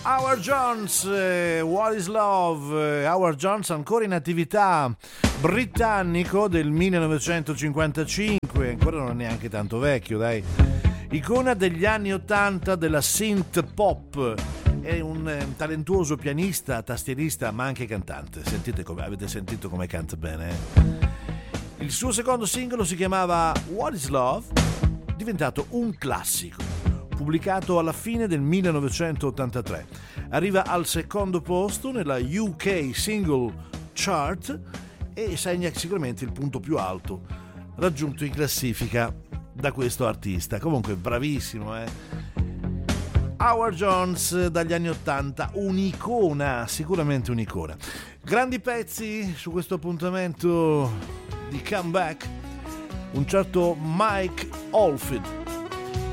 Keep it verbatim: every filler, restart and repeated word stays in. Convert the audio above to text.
Howard Jones, eh, What is Love? Eh, Howard Jones ancora in attività, britannico del millenovecentocinquantacinque, ancora non è neanche tanto vecchio, dai. Icona degli anni ottanta della synth pop, è un eh, talentuoso pianista, tastierista, ma anche cantante. Sentite come, avete sentito come canta bene? Eh? Il suo secondo singolo si chiamava What is Love, diventato un classico, pubblicato alla fine del millenovecentottantatré. Arriva al secondo posto nella U K Single Chart e segna sicuramente il punto più alto raggiunto in classifica da questo artista. Comunque bravissimo, eh? Howard Jones dagli anni ottanta, un'icona, sicuramente un'icona. Grandi pezzi su questo appuntamento di Comeback, un certo Mike Oldfield.